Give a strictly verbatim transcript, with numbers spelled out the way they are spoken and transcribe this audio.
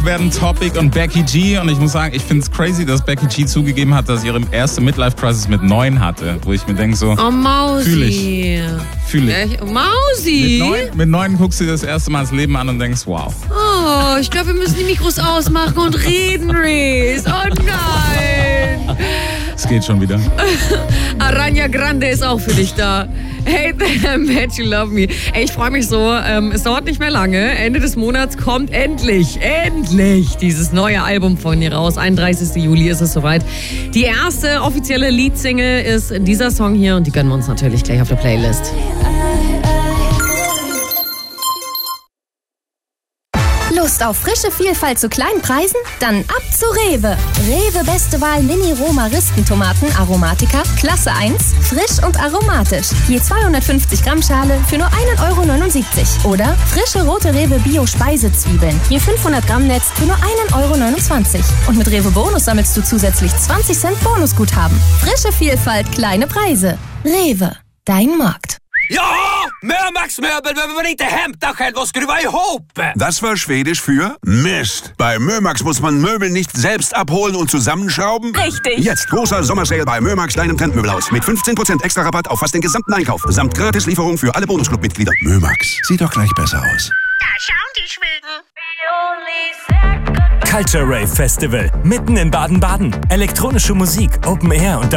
werden Topic und Becky G. Und ich muss sagen, ich finde es crazy, dass Becky G zugegeben hat, dass sie ihre erste Midlife-Crisis mit neun hatte. Wo ich mir denke so, oh Mausi. Fühl ich. Fühl ich. Ja, Mausi. Mit neun, mit neun guckst du dir das erste Mal das Leben an und denkst, wow. Oh, ich glaube, wir müssen die Mikros ausmachen und reden, Reese. Oh nein. Es geht schon wieder. Aranya Grande ist auch für dich da. Hey, That You Love Me. Ey, ich freue mich so. Ähm, es dauert nicht mehr lange. Ende des Monats kommt endlich, endlich dieses neue Album von ihr raus. einunddreißigsten Juli ist es soweit. Die erste offizielle Leadsingle ist dieser Song hier und die gönnen wir uns natürlich gleich auf der Playlist. Lust auf frische Vielfalt zu kleinen Preisen? Dann ab zu Rewe. Rewe Beste Wahl Mini-Roma-Ristentomaten Aromatica, Klasse eins, frisch und aromatisch. Je zweihundertfünfzig Gramm Schale für nur ein Euro neunundsiebzig. Oder frische rote Rewe Bio-Speisezwiebeln, je fünfhundert Gramm Netz für nur ein Euro neunundzwanzig. Und mit Rewe Bonus sammelst du zusätzlich zwanzig Cent Bonusguthaben. Frische Vielfalt, kleine Preise. Rewe, dein Markt. Ja, Mömax-Möbel, wenn man inte hämta själv och skruva ihop. Das war Schwedisch für Mist. Bei Mömax muss man Möbel nicht selbst abholen und zusammenschrauben. Richtig. Jetzt großer Sommersale bei Mömax, deinem Trendmöbelhaus. Mit fünfzehn Prozent extra Rabatt auf fast den gesamten Einkauf. Samt Gratislieferung für alle Bonusclub-Mitglieder. Mömax, sieht doch gleich besser aus. Da schauen die Schweden. Culture Rave Festival. Mitten in Baden-Baden. Elektronische Musik, Open Air und